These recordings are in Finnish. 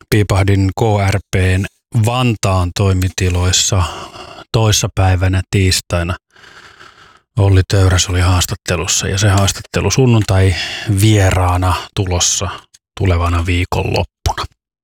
piipahdin KRP:n Vantaan toimitiloissa toissapäivänä tiistaina. Olli Töyräs oli haastattelussa ja se haastattelu sunnuntai vieraana tulossa tulevana viikonloppuna.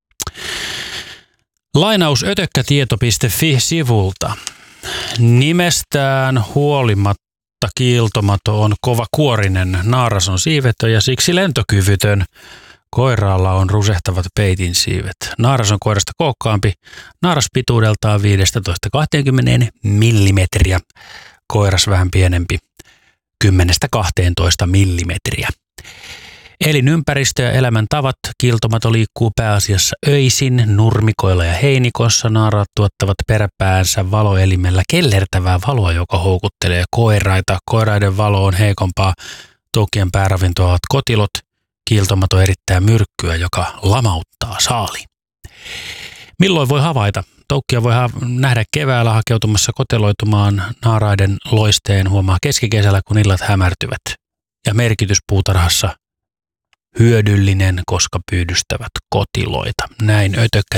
Lainaus ötökkätieto.fi-sivulta. Nimestään huolimatta kiiltomato on kovakuorinen, naaras on siivetön ja siksi lentokyvytön. Koiraalla on rusehtavat peitin siivet. Naaras on koirasta kookkaampi, naaras pituudeltaan 15-20 millimetriä, koiras vähän pienempi 10-12 millimetriä. Elinympäristö ja elämäntavat. Kiiltomato liikkuu pääasiassa öisin, nurmikoilla ja heinikossa. Naaraat tuottavat peräpäänsä valoelimellä kellertävää valoa, joka houkuttelee koiraita. Koiraiden valo on heikompaa. Toukkien pääravintoa ovat kotilot. Kiiltomato erittää myrkkyä, joka lamauttaa saali. Milloin voi havaita? Toukkia voi nähdä keväällä hakeutumassa koteloitumaan naaraiden loisteen huomaa keskikesällä, kun illat hämärtyvät. Ja merkitys puutarhassa hyödyllinen, koska pyydystävät kotiloita. Näin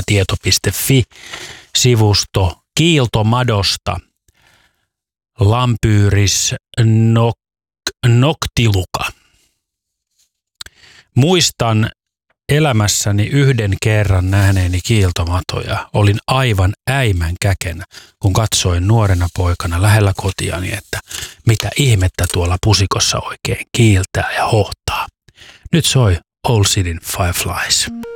ötökkätieto.fi-sivusto kiiltomadosta. Lampyris noctiluca. Muistan elämässäni yhden kerran nähneeni kiiltomatoja. Olin aivan äimän käkenä, kun katsoin nuorena poikana lähellä kotiani, että mitä ihmettä tuolla pusikossa oikein kiiltää ja hohtaa. Nyt soi Old Cityn Fireflies.